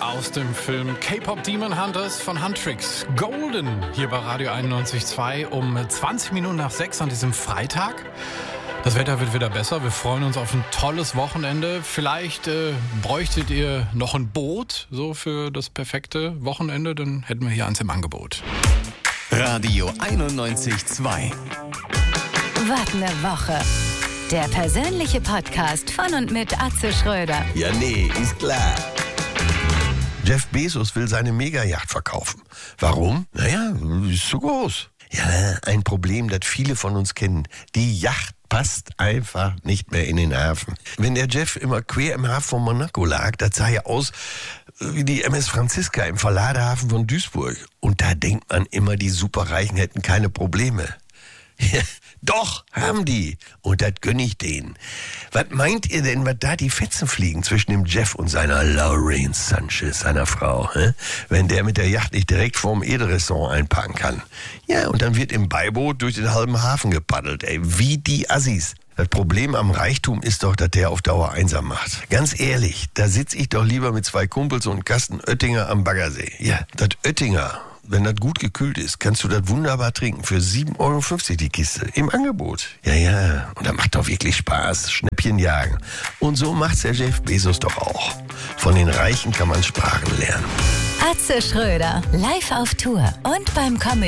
aus dem Film K-Pop Demon Hunters von Huntrix. Golden hier bei Radio 91.2 um 20 Minuten nach 6 an diesem Freitag. Das Wetter wird wieder besser. Wir freuen uns auf ein tolles Wochenende. Vielleicht bräuchtet ihr noch ein Boot so für das perfekte Wochenende. Dann hätten wir hier eins im Angebot. Radio 91.2. Was eine Woche. Der persönliche Podcast von und mit Atze Schröder. Ja, nee, ist klar. Jeff Bezos will seine Megayacht verkaufen. Warum? Naja, ist zu groß. Ja, ein Problem, das viele von uns kennen. Die Yacht passt einfach nicht mehr in den Hafen. Wenn der Jeff immer quer im Hafen von Monaco lag, das sah ja aus wie die MS Franziska im Verladehafen von Duisburg. Und da denkt man immer, die Superreichen hätten keine Probleme. Ja, doch, haben die. Und das gönn ich denen. Was meint ihr denn, was da die Fetzen fliegen zwischen dem Jeff und seiner Lorraine Sanchez, seiner Frau, wenn der mit der Yacht nicht direkt vorm Edelrestaurant einparken kann? Ja, und dann wird im Beiboot durch den halben Hafen gepaddelt, wie die Assis. Das Problem am Reichtum ist doch, dass der auf Dauer einsam macht. Ganz ehrlich, da sitz ich doch lieber mit 2 Kumpels und einem Kasten Oettinger am Baggersee. Ja, das Oettinger, wenn das gut gekühlt ist, kannst du das wunderbar trinken. Für 7,50 € die Kiste. Im Angebot. Ja. Und das macht doch wirklich Spaß. Schnäppchen jagen. Und so macht's der Jeff Bezos doch auch. Von den Reichen kann man Sprachen lernen. Atze Schröder, live auf Tour und beim Comedy